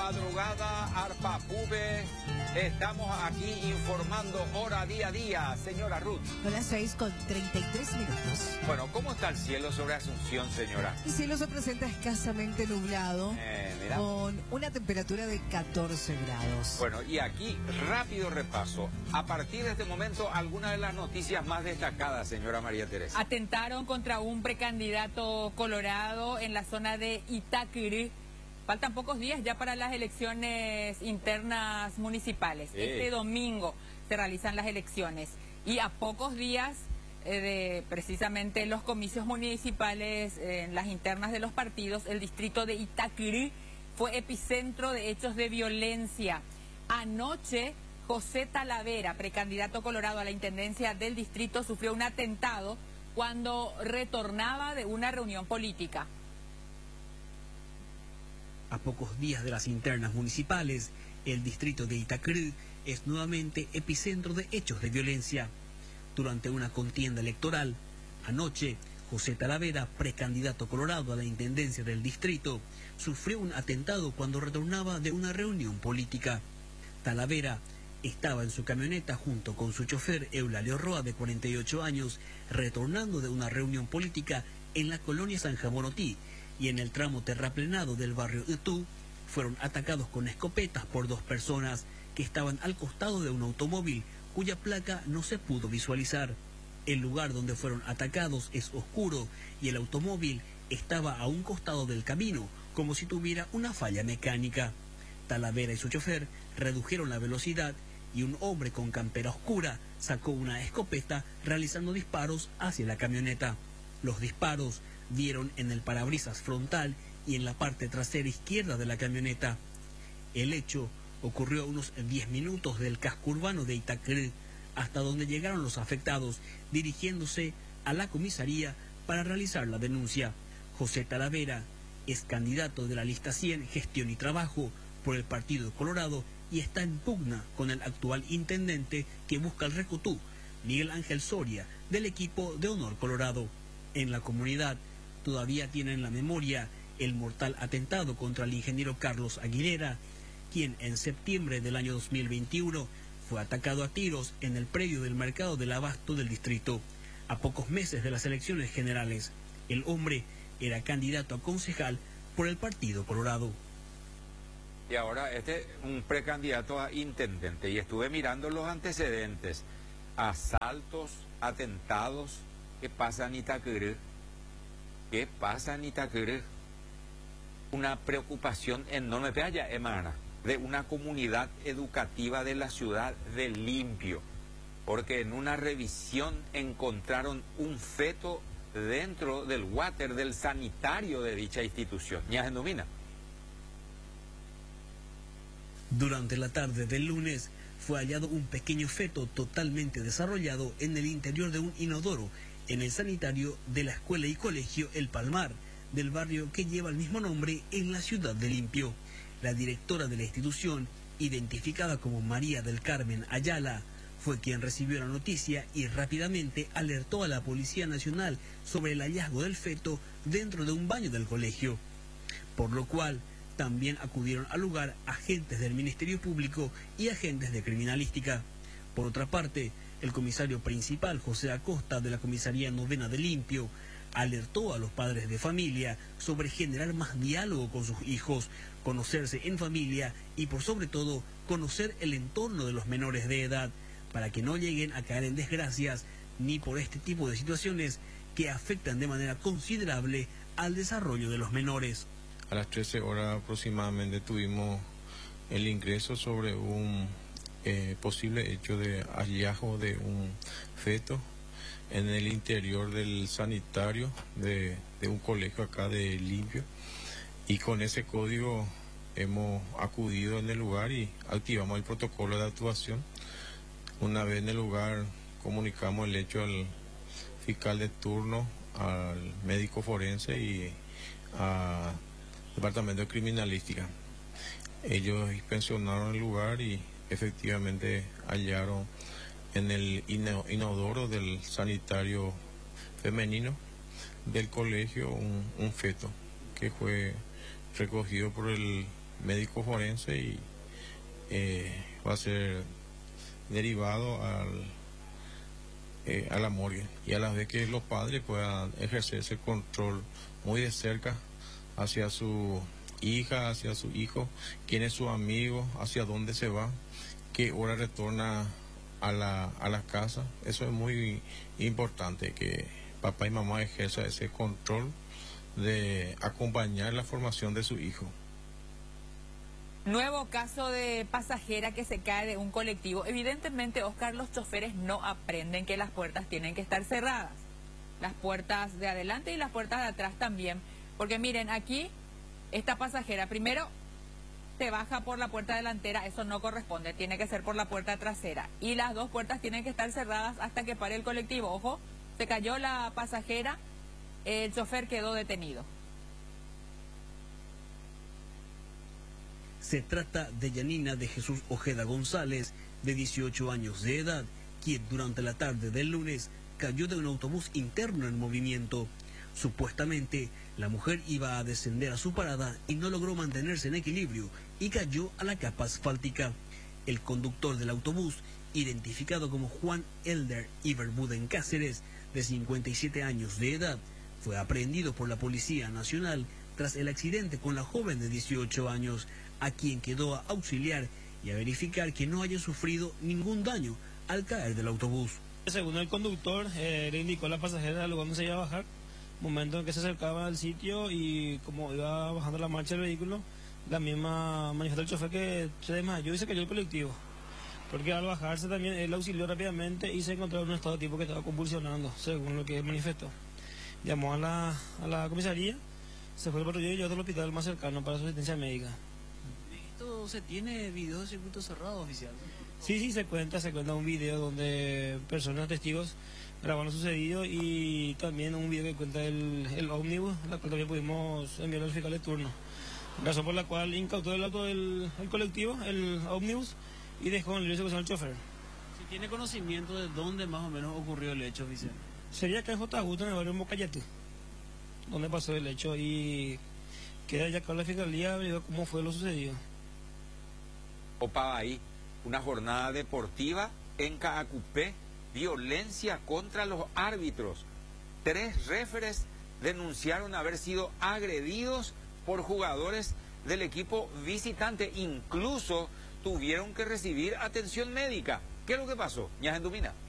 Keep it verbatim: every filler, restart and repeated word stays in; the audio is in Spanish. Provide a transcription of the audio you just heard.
madrugada, Arpapube. Estamos aquí informando hora día a día, señora Ruth. Son las seis con treinta y tres minutos. Bueno, ¿cómo está el cielo sobre Asunción, señora? El cielo se presenta escasamente nublado, Eh, mira. con una temperatura de catorce grados. Bueno, y aquí, rápido repaso. A partir de este momento, algunas de las noticias más destacadas, señora María Teresa. Atentaron contra un precandidato colorado en la zona de Itacurú. Faltan pocos días ya para las elecciones internas municipales. Sí. Este domingo se realizan las elecciones y a pocos días eh, de precisamente los comicios municipales eh, en las internas de los partidos, el distrito de Itacurú fue epicentro de hechos de violencia. Anoche, José Talavera, precandidato colorado a la intendencia del distrito, sufrió un atentado cuando retornaba de una reunión política. A pocos días de las internas municipales, el distrito de Itacurú es nuevamente epicentro de hechos de violencia. Durante una contienda electoral, anoche, José Talavera, precandidato colorado a la intendencia del distrito, sufrió un atentado cuando retornaba de una reunión política. Talavera estaba en su camioneta junto con su chofer Eulalio Roa, de cuarenta y ocho años, retornando de una reunión política en la colonia San Jamonotí, y en el tramo terraplenado del barrio Itú fueron atacados con escopetas por dos personas que estaban al costado de un automóvil cuya placa no se pudo visualizar. El lugar donde fueron atacados es oscuro y el automóvil estaba a un costado del camino, como si tuviera una falla mecánica. Talavera y su chofer redujeron la velocidad y un hombre con campera oscura sacó una escopeta realizando disparos hacia la camioneta. Los disparos dieron en el parabrisas frontal y en la parte trasera izquierda de la camioneta. El hecho ocurrió a unos diez minutos del casco urbano de Itacurú, hasta donde llegaron los afectados, dirigiéndose a la comisaría para realizar la denuncia. José Talavera es candidato de la lista cien, Gestión y Trabajo, por el Partido Colorado, y está en pugna con el actual intendente que busca el recutú, Miguel Ángel Soria, del equipo de Honor Colorado. En la comunidad todavía tienen en la memoria el mortal atentado contra el ingeniero Carlos Aguilera, quien en septiembre del año dos mil veintiuno fue atacado a tiros en el predio del mercado del abasto del distrito. A pocos meses de las elecciones generales, el hombre era candidato a concejal por el Partido Colorado. Y ahora este un precandidato a intendente, y estuve mirando los antecedentes, asaltos, atentados. ¿Qué pasa en Itacurú? ¿Qué pasa en Itacurú? Una preocupación enorme, vaya, hermana, de una comunidad educativa de la ciudad de Limpio, porque en una revisión encontraron un feto dentro del water del sanitario de dicha institución. ¿Ya se domina? Durante la tarde del lunes fue hallado un pequeño feto totalmente desarrollado en el interior de un inodoro en el sanitario de la escuela y colegio El Palmar, del barrio que lleva el mismo nombre en la ciudad de Limpio. La directora de la institución, identificada como María del Carmen Ayala, fue quien recibió la noticia y rápidamente alertó a la Policía Nacional sobre el hallazgo del feto dentro de un baño del colegio, por lo cual también acudieron al lugar agentes del Ministerio Público y agentes de criminalística. Por otra parte, el comisario principal, José Acosta, de la Comisaría Novena de Limpio, alertó a los padres de familia sobre generar más diálogo con sus hijos, conocerse en familia y, por sobre todo, conocer el entorno de los menores de edad, para que no lleguen a caer en desgracias ni por este tipo de situaciones que afectan de manera considerable al desarrollo de los menores. A las trece horas aproximadamente tuvimos el ingreso sobre un eh, posible hecho de hallazgo de un feto en el interior del sanitario de, de un colegio acá de Limpio, y con ese código hemos acudido en el lugar y activamos el protocolo de actuación. Una vez en el lugar comunicamos el hecho al fiscal de turno, al médico forense y al departamento de criminalística. Ellos inspeccionaron el lugar y efectivamente hallaron en el inodoro del sanitario femenino del colegio un, un feto que fue recogido por el médico forense y eh, va a ser derivado al, eh, a la morgue, y a la vez que los padres puedan ejercer ese control muy de cerca hacia su hija, hacia su hijo, quién es su amigo, hacia dónde se va, qué hora retorna a la, a la casa. Eso es muy importante, que papá y mamá ejerzan ese control de acompañar la formación de su hijo. Nuevo caso de pasajera que se cae de un colectivo. Evidentemente, Oscar, los choferes no aprenden que las puertas tienen que estar cerradas. Las puertas de adelante y las puertas de atrás también. Porque miren, aquí esta pasajera primero se baja por la puerta delantera, eso no corresponde, tiene que ser por la puerta trasera. Y las dos puertas tienen que estar cerradas hasta que pare el colectivo. Ojo, se cayó la pasajera, el chofer quedó detenido. Se trata de Yanina de Jesús Ojeda González, de dieciocho años de edad, quien durante la tarde del lunes cayó de un autobús interno en movimiento. Supuestamente, la mujer iba a descender a su parada y no logró mantenerse en equilibrio y cayó a la capa asfáltica. El conductor del autobús, identificado como Juan Elder Iberbuden Cáceres, de cincuenta y siete años de edad, fue aprehendido por la Policía Nacional tras el accidente con la joven de dieciocho años, a quien quedó a auxiliar y a verificar que no haya sufrido ningún daño al caer del autobús. Según el conductor, eh, le indicó a la pasajera al lugar donde se iba a bajar, momento en que se acercaba al sitio, y como iba bajando la marcha del vehículo, la misma manifestó el chofer que se desmayó y se cayó el colectivo. Porque al bajarse también él auxilió rápidamente y se encontró en un estado de tipo que estaba convulsionando, según lo que manifestó. Llamó a la, a la comisaría, se fue al patrullero y llevó al hospital más cercano para su asistencia médica. ¿Esto se tiene video de circuito cerrado, oficial? Sí, sí, se cuenta, se cuenta un video donde personas, testigos, grabaron lo sucedido, y también un video que cuenta el, el ómnibus, la cual también pudimos enviar al fiscal de turno. Razón por la cual incautó el auto del el colectivo, el ómnibus, y dejó en libre ejecución al chofer. ¿Si tiene conocimiento de dónde más o menos ocurrió el hecho, oficial? Sería acá en J. Augusto, en el barrio Mocayate, donde pasó el hecho, y queda ya acá la fiscalía averiguar cómo fue lo sucedido. Opa, ahí, una jornada deportiva en Caacupé, violencia contra los árbitros. Tres referees denunciaron haber sido agredidos por jugadores del equipo visitante. Incluso tuvieron que recibir atención médica. ¿Qué es lo que pasó? Ñaja Endumina.